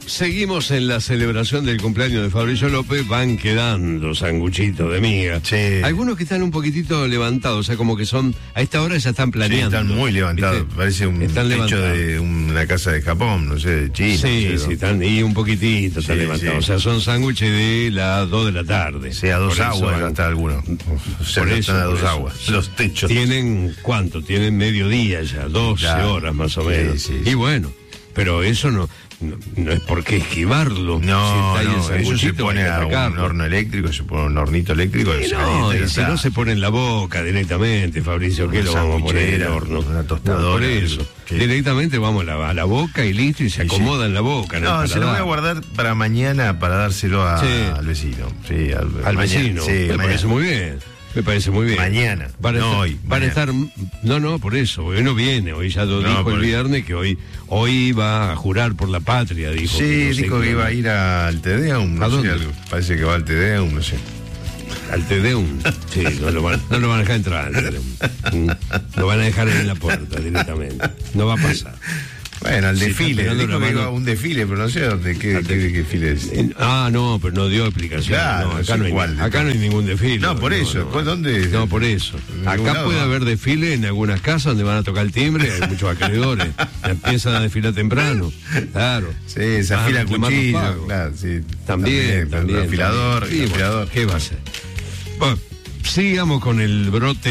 seguimos en la celebración del cumpleaños de Fabricio López. Van quedando sanguchitos de miga. Sí. Algunos que están un poquitito levantados, o sea, como que son, a esta hora ya están planeando. Sí, están muy levantados. ¿Viste? Parece un Están techo levantados. de una casa de Japón, no sé, de China. Sí, no sé, sí, están, y un poquitito están Sí, levantados. sí. O sea, son sándwiches de las 2 de la tarde. Sí, a dos Por eso aguas van- ya está alguno. Por eso, a por dos eso. aguas. Los techos. Tienen, ¿cuánto? Tienen mediodía ya, 12 Claro. horas más o Sí, menos. sí, Y sí. bueno, pero eso no es por qué esquivarlo. No, Si está ahí el no, eso se sanguchito, pone hay que a un atacarlo. horno eléctrico, se pone un hornito eléctrico. Y no, y si no se pone en la boca directamente, Fabricio, ¿qué Una lo vamos a poner en el sanguchera, horno? una tostadora, No, por eso. ¿qué? Directamente vamos a la boca y listo, y se Sí, sí. acomoda en la boca. en el No, se lo voy a paladar. guardar para mañana para dárselo Sí. al vecino. Sí, Al mañana. vecino. Sí, Me mañana. parece muy bien. Me parece muy bien. Mañana, Van a no estar, hoy, van a mañana. estar. No, por eso. Hoy no viene. Hoy ya lo No, dijo por el eso. viernes que hoy va a jurar por la patria, dijo. Sí, no sé dijo que qué. iba a ir al Tedeum. ¿A No sé, dónde? algo. Parece que va al Tedeum, no sé. Al Tedeum. Sí, no lo van a dejar entrar al Tedeum. Lo van a dejar en la puerta directamente. No va a pasar. Bueno, al Sí, desfile. está pegando Dijo la que mano. iba a un desfile, pero no sé dónde, qué desfile es. No, pero no dio explicación. Claro, No, no sé acá, no hay, cuál. acá no hay ningún desfile. No, por eso. ¿Dónde? No, por eso. En ningún Acá lado, puede ¿no? haber desfile en algunas casas donde van a tocar el timbre, hay muchos acreedores. Empiezan a desfilar temprano. Claro. Sí, se afila el reclamar los cuchillo. pagos. Claro, sí. También. El afilador. Sí, el bueno, afilador. ¿qué va a ser? Bueno, sigamos con el brote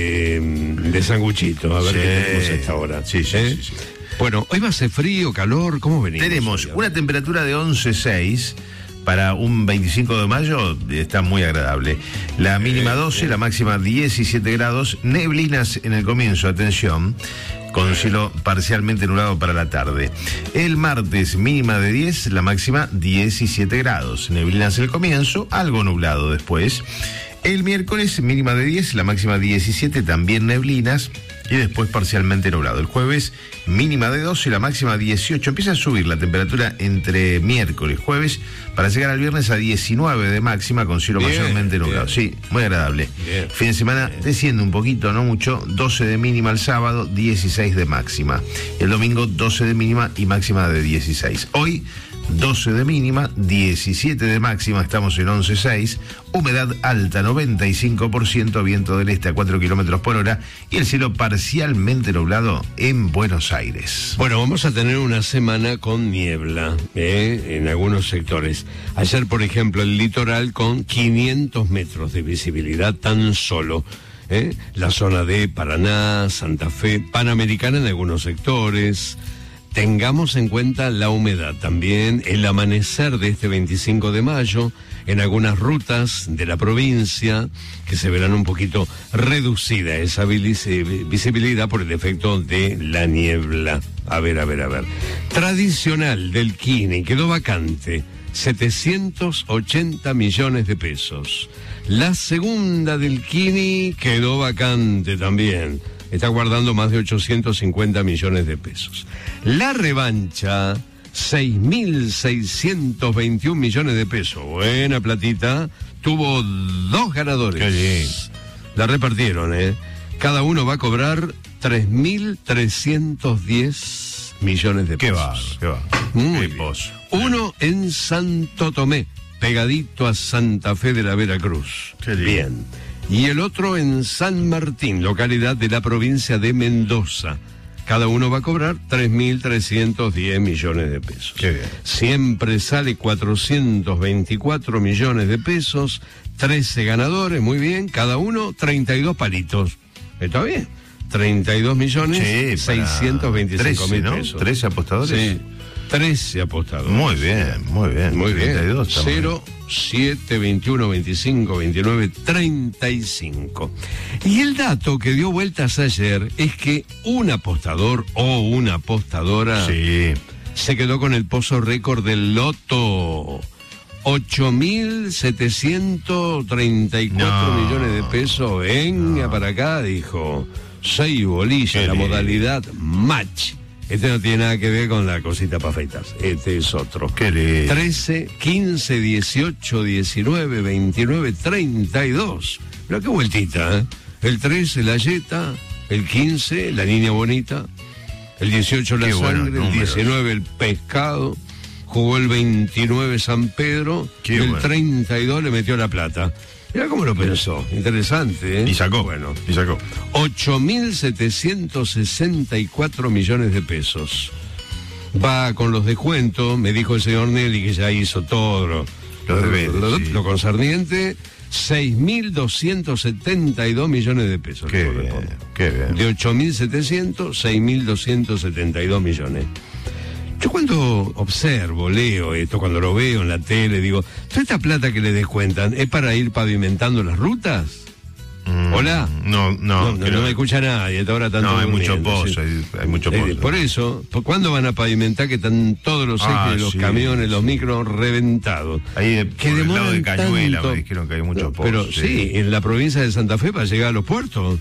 de sanguchito. A ver Sí. qué tenemos a esta hora. Sí, sí, sí. Bueno, hoy va a ser frío, calor, ¿cómo venimos? Tenemos hoy? una temperatura de 11,6 para un 25 de mayo, está muy agradable. La mínima 12, la máxima 17 grados, neblinas en el comienzo, atención, con cielo parcialmente nublado para la tarde. El martes mínima de 10, la máxima 17 grados, neblinas en el comienzo, algo nublado después. El miércoles mínima de 10, la máxima 17, también neblinas. Y después parcialmente nublado. El jueves mínima de 12 y la máxima 18. Empieza a subir la temperatura entre miércoles y jueves para llegar al viernes a 19 de máxima con cielo Bien, mayormente bien. nublado. Sí, muy agradable. Bien, Fin de semana bien. desciende un poquito, no mucho. 12 de mínima el sábado, 16 de máxima. El domingo 12 de mínima y máxima de 16. Hoy 12 de mínima, 17 de máxima, estamos en 11,6, humedad alta 95%, viento del este a 4 kilómetros por hora y el cielo parcialmente nublado en Buenos Aires. Bueno, vamos a tener una semana con niebla en algunos sectores. Ayer, por ejemplo, el litoral con 500 metros de visibilidad tan solo. La zona de Paraná, Santa Fe, Panamericana en algunos sectores. Tengamos en cuenta la humedad también, el amanecer de este 25 de mayo, en algunas rutas de la provincia, que se verán un poquito reducida esa visibilidad por el efecto de la niebla. A ver. Tradicional del Kini, quedó vacante, 780 millones de pesos. La segunda del Kini quedó vacante también. Está guardando más de 850 millones de pesos. La revancha, 6.621 millones de pesos. Buena platita. Tuvo 2 ganadores. Qué bien. La repartieron, ¿eh? Cada uno va a cobrar 3.310 millones de Qué pesos. va. Muy Qué bien. pozo. Uno en Santo Tomé, pegadito a Santa Fe de la Veracruz. Qué lindo. Bien. Y el otro en San Martín, localidad de la provincia de Mendoza. Cada uno va a cobrar 3.310 millones de pesos. Qué bien. Siempre sale 424 millones de pesos, 13 ganadores, muy bien, cada uno 32 palitos. ¿Está bien? 32 millones Sí, para 625 mil 13, ¿no? pesos. 13 apostadores. Sí, 13 apostadores. Muy bien. Muy bien. 32 está muy bien. 0, 7, 21, 25, 29, 35. Y el dato que dio vueltas ayer es que un apostador o una apostadora Sí. se quedó con el pozo récord del loto. 8.734 No. millones de pesos. Venga para acá, dijo. 6 bolillas, Qué la lindo. modalidad match. Este no tiene nada que ver con la cosita para afeitarse. Este es otro. Qué lindo. 13, 15, 18, 19, 29, 32. Pero qué vueltita, ¿eh? El 13, la yeta. El 15, la niña bonita. El 18, la Qué buenos sangre. El números. 19, el pescado. jugó el 29 San Pedro, Qué y el bueno. 32 le metió La Plata. Mirá cómo lo pensó, interesante, ¿eh? Y sacó. Bueno, Y sacó. 8.764 millones de pesos. Va con los descuentos, me dijo el señor Nelly que ya hizo todo Los deberes, sí. lo concerniente, 6.272 millones de pesos. Qué le bien, corresponde. qué bien. De 8.700, 6.272 millones. Yo cuando observo, leo esto, cuando lo veo en la tele, digo, ¿toda esta plata que le descuentan es para ir pavimentando las rutas? ¿Hola? No No me escucha nadie, hasta ahora tanto. No, hay mucho durmiendo, pozo, sí. hay mucho pozo. Por eso, ¿cuándo van a pavimentar que están todos los ejes de los sí, camiones, los sí. micros reventados? Ahí que por el lado demoran de Cañuela tanto. me dijeron que hay mucho pozo. Pero sí, en la provincia de Santa Fe para llegar a los puertos.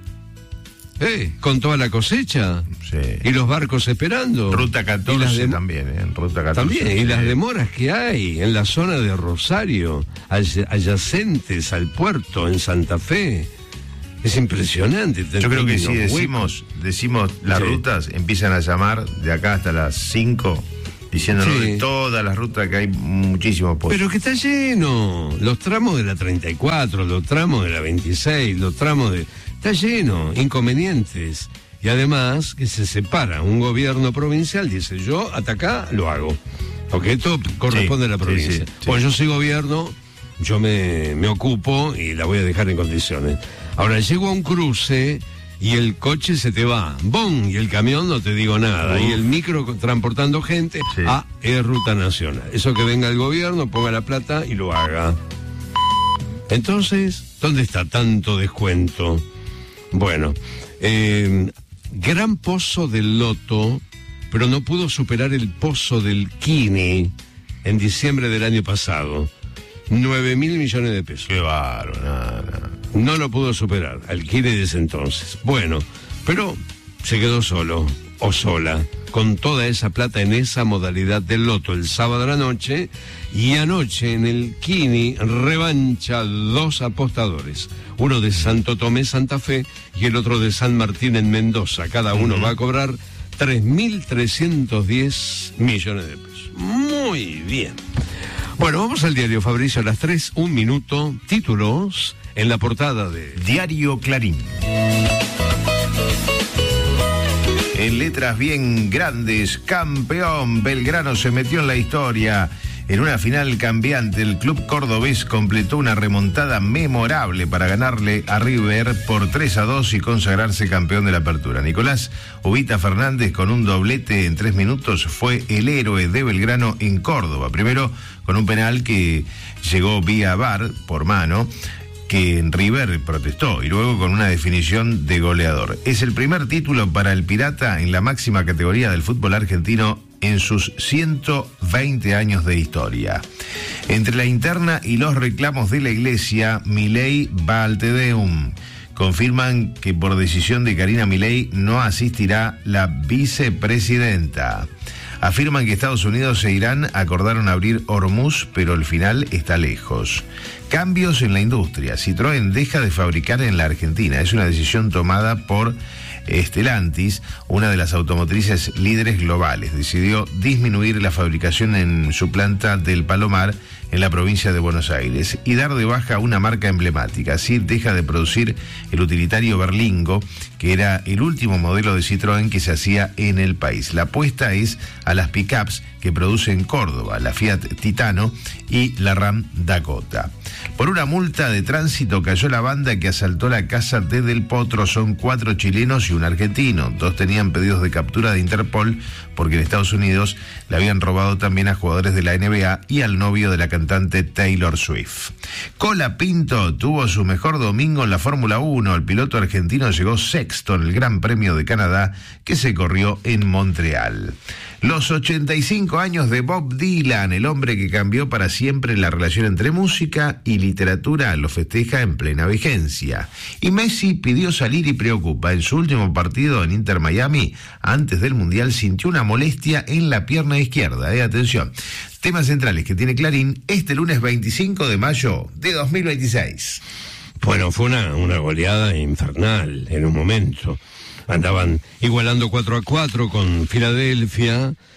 Con toda la cosecha. Sí. Y los barcos esperando. Ruta Y 14 las también, ¿eh? Ruta 14. También, y las sí. demoras que hay en la zona de Rosario, adyacentes al puerto, en Santa Fe. Es impresionante. Yo creo que si Los decimos las Sí. rutas, empiezan a llamar de acá hasta las 5, diciéndonos Sí. de todas las rutas que hay muchísimos pozos. Pero que está lleno. Los tramos de la 34, los tramos de la 26, los tramos de... Está lleno, inconvenientes. Y además que se separa. Un gobierno provincial dice, yo hasta acá lo hago. Porque esto corresponde a la provincia. sí. Bueno, yo soy gobierno, yo me ocupo y la voy a dejar en condiciones. Ahora, llego a un cruce y el coche se te va. ¡Bum! Y el camión no te digo nada. Y el micro transportando gente. Sí. Es ruta nacional. Eso que venga el gobierno, ponga la plata y lo haga. Entonces, ¿dónde está tanto descuento? Bueno, gran pozo del Loto, pero no pudo superar el pozo del Kini en diciembre del año pasado. 9.000 millones de pesos. Qué bárbaro, nada. No lo pudo superar, al Kini de ese entonces. Bueno, pero se quedó solo o sola con toda esa plata en esa modalidad del Loto el sábado a la noche, y anoche en el Kini revancha 2 apostadores, uno de Santo Tomé, Santa Fe, y el otro de San Martín en Mendoza. Cada uno va a cobrar 3.310 millones de pesos. Muy bien. Bueno, vamos al diario Fabricio a las 3, 1 minuto, títulos en la portada de... Diario Clarín. En letras bien grandes, campeón, Belgrano se metió en la historia. En una final cambiante, el club cordobés completó una remontada memorable para ganarle a River por 3-2 y consagrarse campeón de la apertura. Nicolás Ubita Fernández, con un doblete en 3 minutos, fue el héroe de Belgrano en Córdoba. Primero con un penal que llegó vía VAR por mano, que en River protestó, y luego con una definición de goleador. Es el primer título para el Pirata en la máxima categoría del fútbol argentino en sus 120 años de historia. Entre la interna y los reclamos de la Iglesia, Milei va al Te Deum. Confirman que por decisión de Karina Milei no asistirá la vicepresidenta. Afirman que Estados Unidos e Irán acordaron abrir Hormuz, pero el final está lejos. Cambios en la industria. Citroën deja de fabricar en la Argentina. Es una decisión tomada por Stellantis, una de las automotrices líderes globales. Decidió disminuir la fabricación en su planta del Palomar, en la provincia de Buenos Aires, y dar de baja una marca emblemática. Así deja de producir el utilitario Berlingo, que era el último modelo de Citroën que se hacía en el país. La apuesta es a las pickups que produce en Córdoba, la Fiat Titano y la Ram Dakota. Por una multa de tránsito cayó la banda que asaltó la casa de Del Potro. Son 4 chilenos y un argentino. 2 tenían pedidos de captura de Interpol porque en Estados Unidos le habían robado también a jugadores de la NBA y al novio de la cantante Taylor Swift. Cola Pinto tuvo su mejor domingo en la Fórmula 1. El piloto argentino llegó sexto en el Gran Premio de Canadá, que se corrió en Montreal. Los 85 años de Bob Dylan, el hombre que cambió para siempre la relación entre música y literatura, lo festeja en plena vigencia. Y Messi pidió salir y preocupa. En su último partido en Inter Miami, antes del Mundial, sintió una molestia en la pierna izquierda. Atención. Temas centrales que tiene Clarín este lunes 25 de mayo de 2026. Bueno, fue una goleada infernal en un momento. Andaban igualando 4-4 con Filadelfia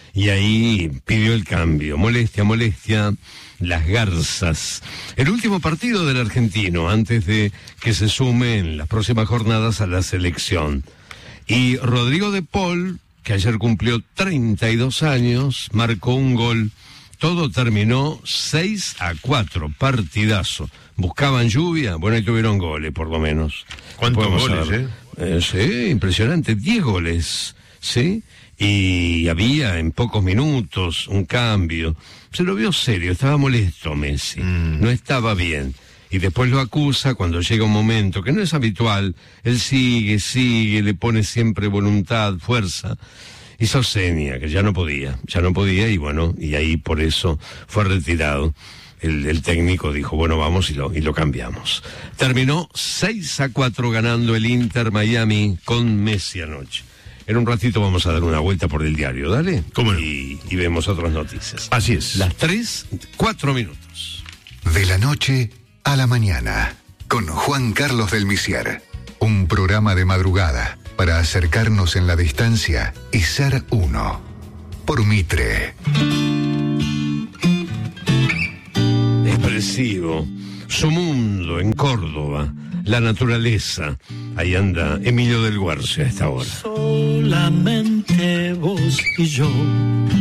y ahí pidió el cambio. Molestia, las garzas. El último partido del argentino antes de que se sume en las próximas jornadas a la selección. Y Rodrigo de Paul, que ayer cumplió 32 años, marcó un gol. Todo terminó 6-4, partidazo. Buscaban lluvia, bueno, y tuvieron goles, por lo menos. ¿Cuántos goles, Sí, impresionante, 10 goles, ¿sí? Y había en pocos minutos un cambio. Se lo vio serio, estaba molesto Messi, no estaba bien. Y después lo acusa cuando llega un momento que no es habitual. Él sigue, le pone siempre voluntad, fuerza. Hizo seña, que ya no podía, y bueno, y ahí por eso fue retirado. El técnico dijo, bueno, vamos y lo cambiamos. Terminó 6-4 ganando el Inter Miami con Messi anoche. En un ratito vamos a dar una vuelta por el diario, dale. ¿Cómo no? Y vemos otras noticias. Así es. Las 3:04 minutos. De la noche a la mañana, con Juan Carlos del Misier. Un programa de madrugada para acercarnos en la distancia y ser uno. Por Mitre. Expresivo. Su mundo en Córdoba. La naturaleza. Ahí anda Emilio del Guarcia a esta hora. Solamente vos y yo.